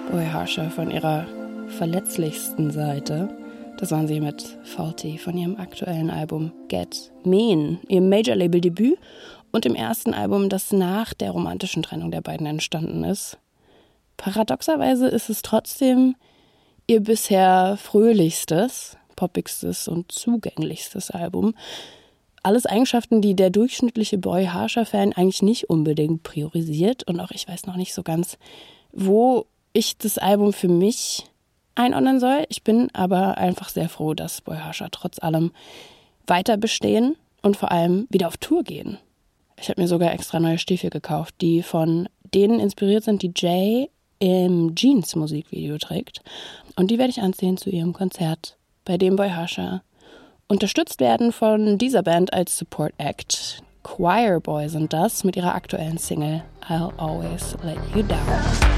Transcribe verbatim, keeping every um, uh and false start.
Boy Harsha von ihrer verletzlichsten Seite. Das waren sie mit Faulty von ihrem aktuellen Album Get Mean, ihrem Major-Label-Debüt und dem ersten Album, das nach der romantischen Trennung der beiden entstanden ist. Paradoxerweise ist es trotzdem ihr bisher fröhlichstes, poppigstes und zugänglichstes Album. Alles Eigenschaften, die der durchschnittliche Boy Harsha-Fan eigentlich nicht unbedingt priorisiert. Und auch ich weiß noch nicht so ganz, wo ich das Album für mich einordnen soll. Ich bin aber einfach sehr froh, dass Boy Harsha trotz allem weiter bestehen und vor allem wieder auf Tour gehen. Ich habe mir sogar extra neue Stiefel gekauft, die von denen inspiriert sind, die Jay im Jeans-Musikvideo trägt. Und die werde ich anziehen zu ihrem Konzert, bei dem Boy Harsha unterstützt werden von dieser Band als Support Act. Choir Boy sind das mit ihrer aktuellen Single I'll Always Let You Down.